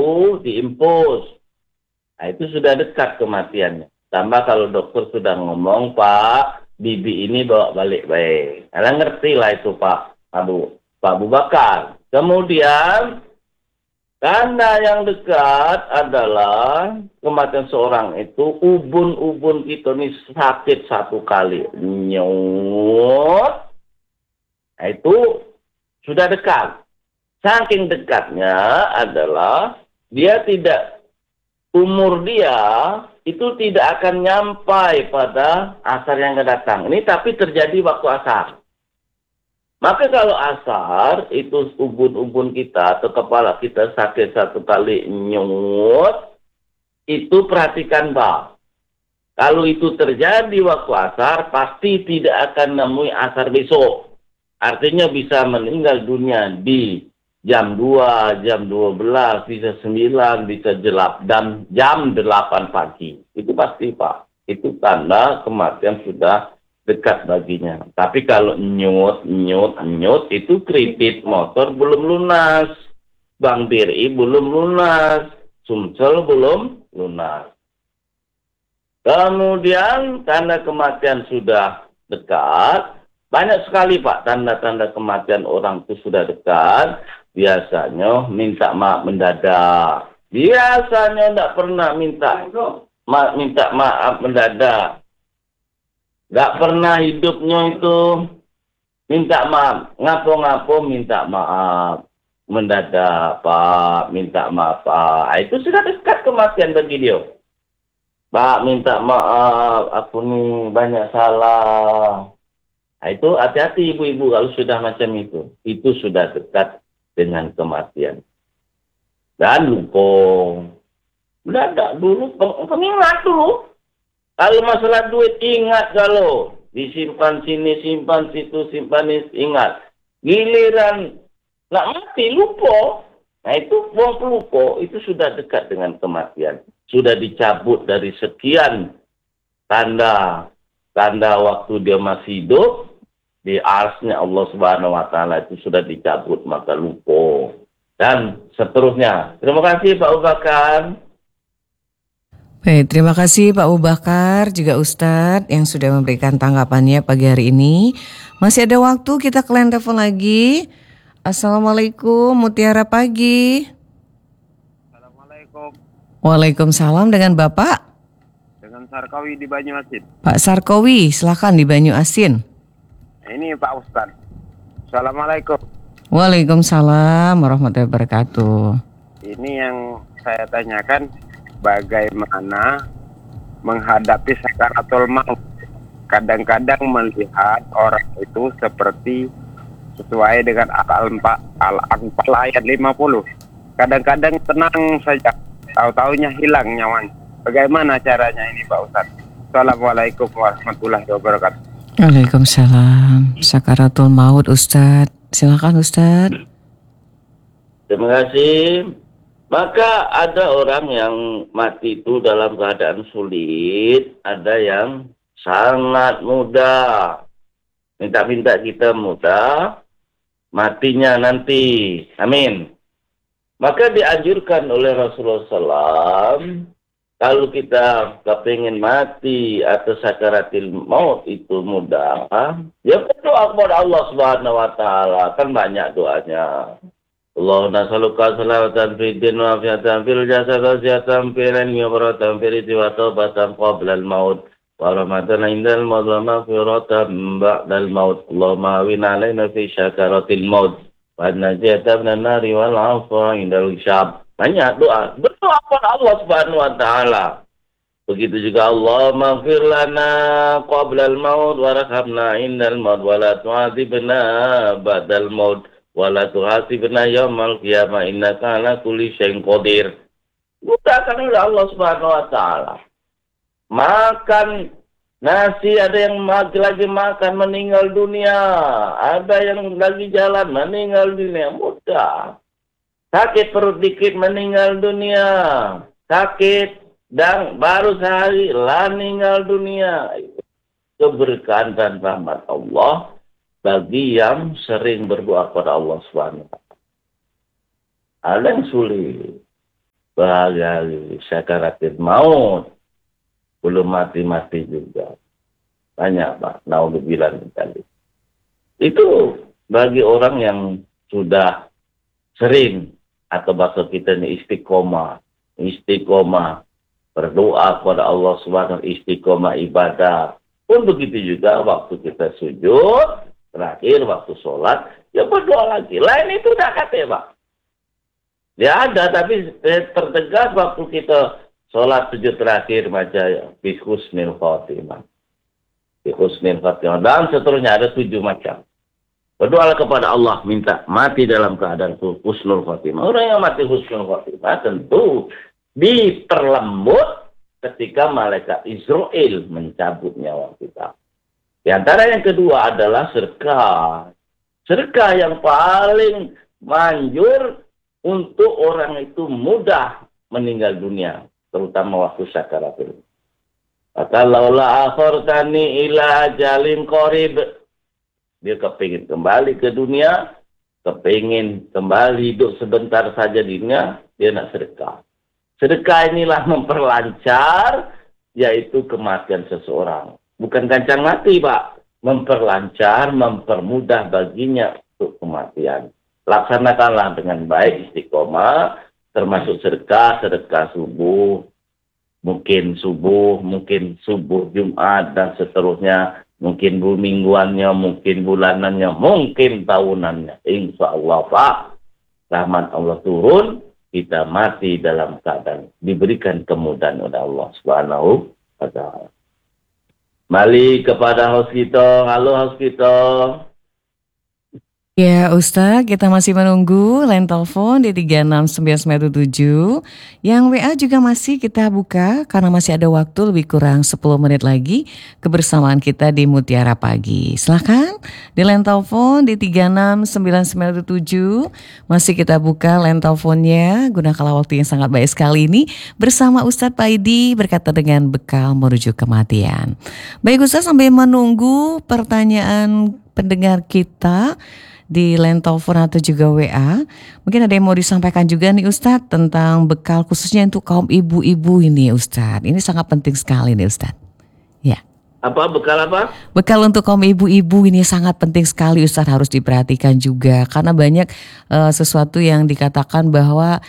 baru diimpus. Nah, itu sudah dekat kematiannya. Tambah kalau dokter sudah ngomong, Pak, bibi ini bawa balik baik. Kalian ngerti lah itu, Pak Abu Bakar. Kemudian, tanda yang dekat adalah kematian seorang itu, ubun-ubun kita ini sakit satu kali. Nyut. Nah, itu sudah dekat. Saking dekatnya adalah umur dia itu tidak akan nyampai pada asar yang akan datang. Ini tapi terjadi waktu asar. Maka kalau asar, itu ubun-ubun kita atau kepala kita sakit satu kali nyut, itu perhatikan, Pak. Kalau itu terjadi waktu asar, pasti tidak akan nemui asar besok. Artinya bisa meninggal dunia di jam 2, jam 12, bisa 9, bisa dan jam 8 pagi. Itu pasti, Pak. Itu tanda kematian sudah dekat baginya. Tapi kalau nyut, itu kredit motor belum lunas. Bank BRI belum lunas. Sumsel belum lunas. Kemudian tanda kematian sudah dekat. Banyak sekali, Pak, tanda-tanda kematian orang itu sudah dekat. Biasanya minta maaf mendadak. Biasanya tidak pernah minta maaf mendadak. Nggak pernah hidupnya itu minta maaf. Ngapo-ngapo minta maaf mendadak, Pak. Minta maaf, Pak. Itu sudah dekat kematian bagi dia. Pak, minta maaf. Aku nih banyak salah. Nah, itu hati-hati ibu-ibu kalau sudah macam itu. Itu sudah dekat dengan kematian. Dan lupa. Mendadak dulu, pengingat dulu. Kalau masalah duit, ingat kalau. Disimpan sini, simpan situ, simpan ini, ingat. Giliran nak mati, lupa. Nah itu buang pelupa, itu sudah dekat dengan kematian. Sudah dicabut dari sekian tanda waktu dia masih hidup. Di arsnya Allah Subhanahu wa Ta'ala itu sudah dicabut, maka lupa. Dan seterusnya. Terima kasih Pak Abu Bakar. Baik, terima kasih Pak Abu Bakar, juga Ustadz yang sudah memberikan tanggapannya pagi hari ini. Masih ada waktu, kita ke line telepon lagi. Assalamualaikum, Mutiara pagi. Assalamualaikum. Waalaikumsalam, dengan Bapak? Dengan Sarkawi di Banyuasin. Pak Sarkawi, silakan di Banyuasin. Ini Pak Ustadz. Assalamualaikum. Waalaikumsalam warahmatullahi wabarakatuh. Ini yang saya tanyakan, bagaimana menghadapi sakaratul maut. Kadang-kadang melihat orang itu seperti sesuai dengan Al-Anfal ayat 50. Kadang-kadang tenang saja, tahu-taunya hilang nyawanya. Bagaimana caranya ini Pak Ustadz? Assalamualaikum warahmatullahi wabarakatuh. Waalaikumsalam. Sakaratul maut Ustadz. Silakan Ustadz. Terima kasih. Maka ada orang yang mati itu dalam keadaan sulit, ada yang sangat mudah. Minta-minta kita mudah, matinya nanti. Amin. Maka dianjurkan oleh Rasulullah SAW, kalau kita kepingin mati atau sakaratil maut itu mudah, ya berdoa kepada Allah Subhanahu wa Ta'ala. Kan banyak doanya. Allahumma nas'aluka salamatan fid din wa afiatan fil jasad wa sihatan fil ilmi wa barakatan fil rizqi wa taubatan qabla al-maut wa rahmatan indal maut wa maghfiratan ba'dal maut. Allahumma awina alaina fi sakaratil maut wa najatan minan nari wal 'afwa indal hisab. Banyak doa. Berdoa kepada Allah Subhanahu wa Ta'ala. Begitu juga Allah maghfir lana qabla al-maut warhamna indal maut wa la tu'adzibna ba'dal maut wa la tuhasibna yaumal qiyamah innaka ala kulli syai'in qadir. Mudahkan oleh Allah Subhanahu wa Ta'ala. Makan nasi, ada yang lagi makan meninggal dunia, ada yang lagi jalan meninggal dunia, mudah. Sakit perut dikit meninggal dunia. Sakit dan baru sehari lah meninggal dunia. Keberkahan dan rahmat Allah bagi yang sering berdoa kepada Allah SWT. Ada yang sulit. bahagia sakaratil maut, belum mati-mati juga. Banyak Pak, naudzubillah tadi. Itu bagi orang yang sudah sering, atau bahasa kita ini istiqomah berdoa kepada Allah Subhanahu, istiqomah ibadah. Pun begitu juga waktu kita sujud, terakhir waktu sholat, ya berdoa lagi. Lain itu udah kata Pak. Ya ada, tapi tertegas waktu kita sholat sujud terakhir baca bi husnil khotimah. Bi husnil khotimah. Dan seterusnya ada 7 macam. Berdoalah kepada Allah, minta mati dalam keadaan husnul khotimah. Orang yang mati husnul khotimah tentu diperlembut ketika malaikat Israel mencabut nyawa kita. Di antara yang kedua adalah sedekah. Sedekah yang paling manjur untuk orang itu mudah meninggal dunia, terutama waktu sakaratul. Maka laula akhartani ila ajalin qarib. Dia kepingin kembali ke dunia, kepingin kembali hidup sebentar saja di dunia, dia nak sedekah. Sedekah inilah memperlancar, yaitu kematian seseorang. Bukan gancang mati, Pak. Memperlancar, mempermudah baginya untuk kematian. Laksanakanlah dengan baik istiqomah, termasuk sedekah subuh, mungkin subuh Jumat dan seterusnya, mungkin mingguannya, mungkin bulanannya, mungkin tahunannya. Insya Allah Pak, rahmat Allah turun, kita mati dalam keadaan diberikan kemudahan oleh Allah Subhanahu wa Ta'ala. Mali kepada host kita. Halo host kita. Ya Ustaz, kita masih menunggu line telepon di 36997. Yang WA juga masih kita buka karena masih ada waktu lebih kurang 10 menit lagi kebersamaan kita di Mutiara Pagi. Silakan di line telepon di 36997. Masih kita buka line teleponnya. Gunakanlah waktu yang sangat baik sekali ini bersama Ustadz Paidi berkata dengan bekal menuju kematian. Baik Ustadz, sambil menunggu pertanyaan pendengar kita di line telepon atau juga WA. Mungkin ada yang mau disampaikan juga nih Ustadz tentang bekal khususnya untuk kaum ibu-ibu ini Ustadz. Ini sangat penting sekali nih Ustadz. Ya. Apa bekal apa? Bekal untuk kaum ibu-ibu ini sangat penting sekali Ustadz, harus diperhatikan juga. Karena banyak sesuatu yang dikatakan bahwa